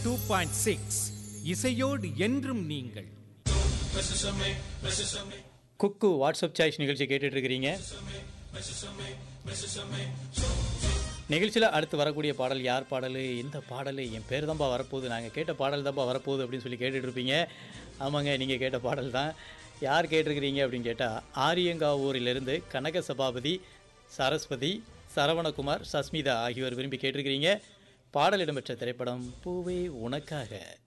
102.6 இசையோடு என்றும் நீங்கள். குக்கு வாட்ஸ்அப் சாய்ஸ் நிகழ்ச்சி கேட்டுட்டு இருக்கிறீங்க. நிகழ்ச்சியில் அடுத்து வரக்கூடிய பாடல் யார் பாடல், இந்த பாடல் என் பேர் தான்ப்பா வரப்போகுது, நாங்கள் கேட்ட பாடல் தான்ப்பா வரப்போகுது அப்படின்னு சொல்லி கேட்டுட்ருப்பீங்க. ஆமாங்க, நீங்கள் கேட்ட பாடல் தான். யார் கேட்டிருக்கிறீங்க அப்படின்னு கேட்டால் ஆரியங்காவூரிலிருந்து கனக சபாபதி, சரஸ்வதி, சரவணகுமார், சஸ்மிதா ஆகியோர் விரும்பி கேட்டிருக்கிறீங்க. பாடல் இடம்பெற்ற திரைப்படம் பூவே உனக்காக.